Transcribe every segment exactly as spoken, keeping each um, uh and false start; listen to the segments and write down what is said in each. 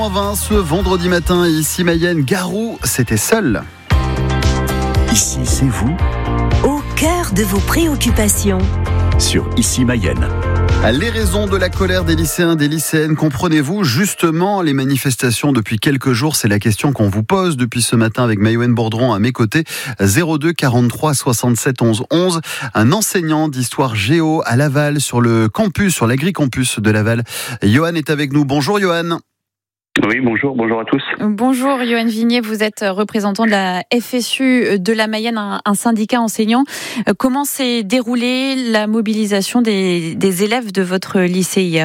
moins vingt ce vendredi matin. Ici Mayenne, Garou, c'était seul. Ici, c'est vous, au cœur de vos préoccupations. Sur Ici Mayenne. Les raisons de la colère des lycéens, des lycéennes, comprenez-vous justement les manifestations depuis quelques jours? C'est la question qu'on vous pose depuis ce matin avec Mayouen Bourdron à mes côtés. zéro deux quarante-trois soixante-sept onze onze. Un enseignant d'histoire géo à Laval sur le campus, sur l'agricampus de Laval. Johan est avec nous. Bonjour Johan. Oui, bonjour, bonjour à tous. Bonjour Johan Vignier, vous êtes représentant de la F S U de la Mayenne, un, un syndicat enseignant. Comment s'est déroulée la mobilisation des, des élèves de votre lycée hier ?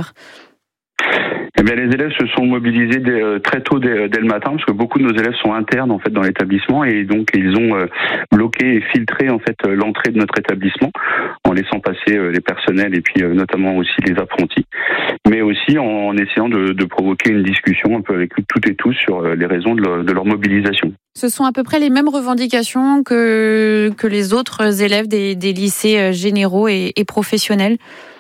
Eh bien, les élèves se sont mobilisés dès, euh, très tôt dès, dès le matin, parce que beaucoup de nos élèves sont internes en fait dans l'établissement, et donc ils ont euh, bloqué et filtré en fait euh, l'entrée de notre établissement en laissant passer euh, les personnels et puis euh, notamment aussi les apprentis, mais aussi en, en essayant de, de provoquer une discussion un peu avec toutes et tous sur euh, les raisons de leur, de leur mobilisation. Ce sont à peu près les mêmes revendications que que les autres élèves des, des lycées généraux et, et professionnels.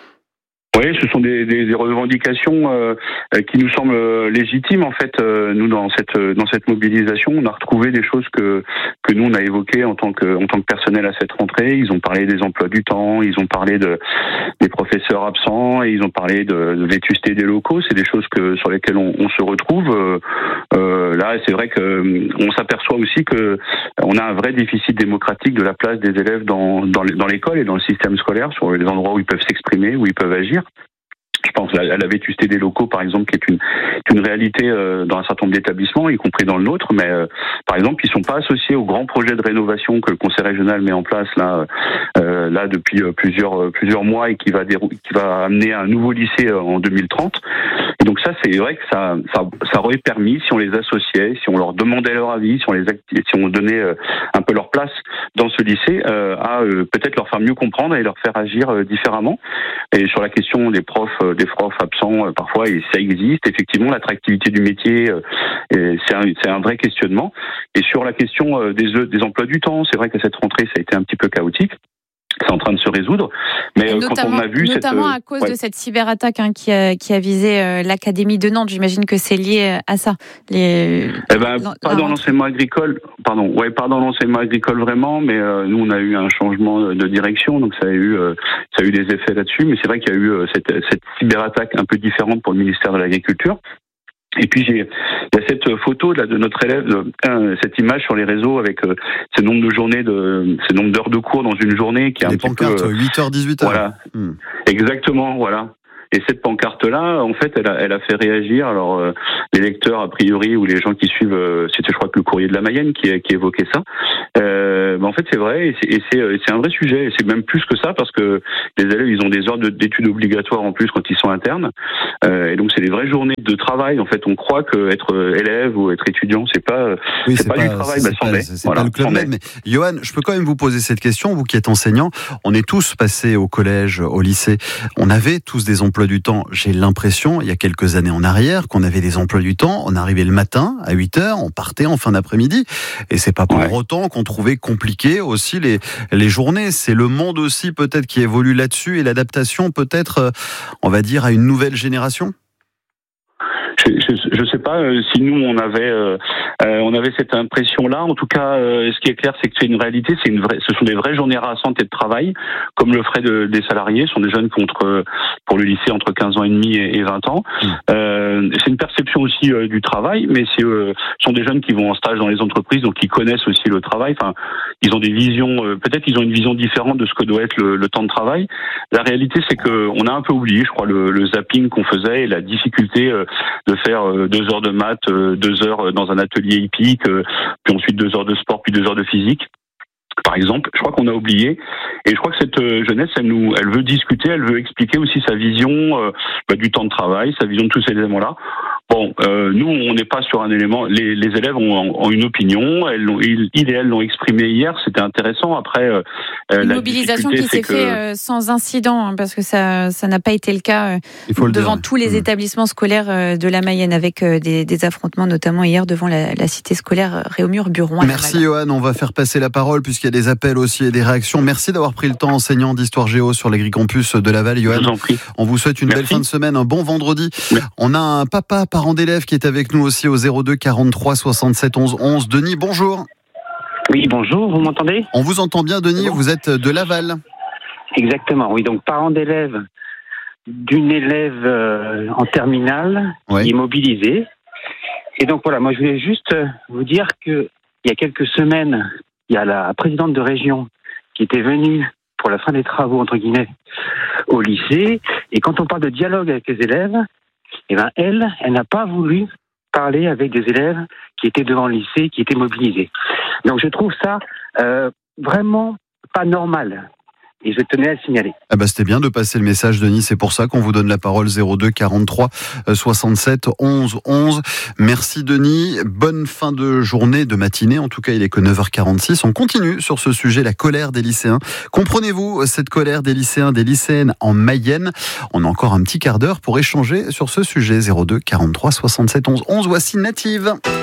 Oui, ce sont des, des, des revendications euh, qui nous semblent légitimes en fait. Euh, nous dans cette dans cette mobilisation, on a retrouvé des choses que que nous on a évoquées en tant que en tant que personnel à cette rentrée. Ils ont parlé des emplois du temps, ils ont parlé de des professeurs absents et ils ont parlé de, de vétusté des locaux. C'est des choses que sur lesquelles on, on se retrouve. Euh, euh, là, c'est vrai que on s'aperçoit aussi que on a un vrai déficit démocratique de la place des élèves dans dans, dans l'école et dans le système scolaire, sur les endroits où ils peuvent s'exprimer, où ils peuvent agir. Je pense à la vétusté des locaux, par exemple, qui est une, une réalité euh, dans un certain nombre d'établissements, y compris dans le nôtre. Mais euh, par exemple, ils sont pas associés au grand projet de rénovation que le Conseil régional met en place là, euh, là depuis euh, plusieurs plusieurs mois et qui va dérou- qui va amener un nouveau lycée euh, en deux mille trente. Et donc ça, c'est vrai que ça, ça, ça aurait permis, si on les associait, si on leur demandait leur avis, si on les acti- si on donnait euh, un peu leur place dans ce lycée, euh, à euh, peut-être leur faire mieux comprendre et leur faire agir euh, différemment. Et sur la question des profs, euh, des profs absents, euh, parfois, et ça existe. Effectivement, l'attractivité du métier, euh, et c'est, un, c'est un vrai questionnement. Et sur la question euh, des, des emplois du temps, c'est vrai qu'à cette rentrée, ça a été un petit peu chaotique. C'est en train de se résoudre, mais euh, quand on a vu notamment cette, à cause ouais. de cette cyberattaque hein, qui a qui a visé euh, l'académie de Nantes. J'imagine que c'est lié à ça. Les... Eh ben, pas dans l'enseignement agricole, pardon, ouais, pas dans l'enseignement agricole vraiment, mais euh, nous on a eu un changement de direction, donc ça a eu euh, ça a eu des effets là-dessus. Mais c'est vrai qu'il y a eu euh, cette cette cyberattaque un peu différente pour le ministère de l'Agriculture. Et puis j'ai, il y a cette photo là de notre élève, euh, cette image sur les réseaux avec euh, ce nombre de journées, de ce nombre d'heures de cours dans une journée qui est les un petit peu pancartes, huit heures dix-huit heures. Voilà, hmm. exactement, voilà. Et cette pancarte-là, en fait, elle a, elle a fait réagir. Alors, euh, les lecteurs, a priori, ou les gens qui suivent, euh, c'était, je crois, que le Courrier de la Mayenne qui, qui évoquait ça. Euh, ben en fait, c'est vrai, et c'est, et c'est, et c'est un vrai sujet. Et c'est même plus que ça, parce que les élèves, ils ont des heures de, d'études obligatoires en plus quand ils sont internes. Euh, et donc, c'est des vraies journées de travail. En fait, on croit que être élève ou être étudiant, c'est pas, oui, c'est, c'est pas, pas du travail. C'est, bah, pas, c'en est. c'est Voilà, pas le club c'en même. Mais Johan, je peux quand même vous poser cette question, vous qui êtes enseignant. On est tous passés au collège, au lycée. On avait tous des emplois du temps. J'ai l'impression, il y a quelques années en arrière, qu'on avait des emplois du temps. On arrivait le matin à huit heures, on partait en fin d'après-midi. Et c'est pas pour Ouais. autant qu'on trouvait compliqué aussi les, les journées. C'est le monde aussi peut-être qui évolue là-dessus et l'adaptation peut-être, on va dire, à une nouvelle génération. Je ne sais pas euh, si nous on avait euh, euh, on avait cette impression-là. En tout cas, euh, ce qui est clair, c'est que c'est une réalité. C'est une vraie, ce sont des vraies journées rassantes et de travail, comme le feraient de, des salariés. Ce sont des jeunes contre pour le lycée entre quinze ans et demi et, et vingt ans. Mmh. Euh, c'est une perception aussi euh, du travail, mais c'est euh, ce sont des jeunes qui vont en stage dans les entreprises, donc qui connaissent aussi le travail. Enfin, ils ont des visions. Euh, peut-être ils ont une vision différente de ce que doit être le, le temps de travail. La réalité, c'est que on a un peu oublié, je crois, le, le zapping qu'on faisait et la difficulté euh, de faire euh, deux heures de maths, euh, deux heures dans un atelier hippique, euh, puis ensuite deux heures de sport, puis deux heures de physique. Par exemple, je crois qu'on a oublié, et je crois que cette euh, jeunesse, elle nous, elle veut discuter, elle veut expliquer aussi sa vision euh, bah, du temps de travail, sa vision de tous ces éléments-là. Bon, euh, nous, on n'est pas sur un élément. Les, les élèves ont, ont une opinion. Elles l'ont, ils, ils et elles l'ont exprimé hier. C'était intéressant. Après, euh, une la mobilisation qui s'est que... faite euh, sans incident, hein, parce que ça, ça n'a pas été le cas euh, devant dire. tous les mmh. établissements scolaires euh, de la Mayenne, avec euh, des, des affrontements, notamment hier devant la, la cité scolaire Réaumur-Buron. Merci Johan. On va faire passer la parole puisqu'il y a des appels aussi et des réactions. Merci d'avoir pris le temps, enseignant d'histoire géo sur l'agricampus de Laval. Johan, Je vous en prie. On vous souhaite une Merci. belle fin de semaine, un bon vendredi. Merci. On a un papa par parent d'élève qui est avec nous aussi au zéro deux quarante-trois soixante-sept onze onze. Denis, bonjour. Oui, bonjour, vous m'entendez ? On vous entend bien, Denis, Bon. Vous êtes de Laval. Exactement, oui, donc parent d'élève d'une élève euh, en terminale Oui. qui est mobilisée. Et donc voilà, moi je voulais juste vous dire que il y a quelques semaines, il y a la présidente de région qui était venue pour la fin des travaux, entre guillemets, au lycée. Et quand on parle de dialogue avec les élèves, eh ben elle, elle n'a pas voulu parler avec des élèves qui étaient devant le lycée, qui étaient mobilisés. Donc je trouve ça euh, vraiment pas normal. Et je tenais à le signaler. Ah bah c'était bien de passer le message, Denis. C'est pour ça qu'on vous donne la parole. Zéro deux quarante-trois soixante-sept onze onze. Merci, Denis. Bonne fin de journée, de matinée. En tout cas, il est que neuf heures quarante-six. On continue sur ce sujet, la colère des lycéens. Comprenez-vous cette colère des lycéens, des lycéennes en Mayenne? On a encore un petit quart d'heure pour échanger sur ce sujet. Zéro deux quarante-trois soixante-sept onze onze. Voici Native.